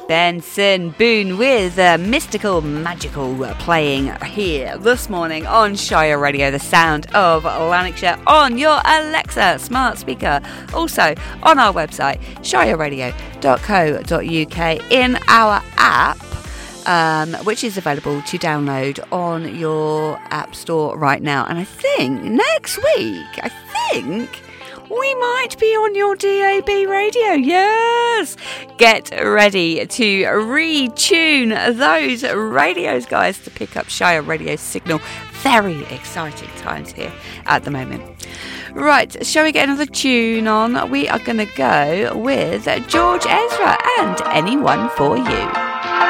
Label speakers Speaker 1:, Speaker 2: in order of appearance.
Speaker 1: Benson Boone with Mystical Magical playing here this morning on Shire Radio, the sound of Lanarkshire, on your Alexa smart speaker. Also on our website, shireradio.co.uk, in our app, which is available to download on your app store right now. And I think next week, we might be on your DAB radio. Yes! Get ready to retune those radios, guys, to pick up Shire Radio signal. Very exciting times here at the moment. Right, shall we get another tune on? We are going to go with George Ezra and Anyone for You.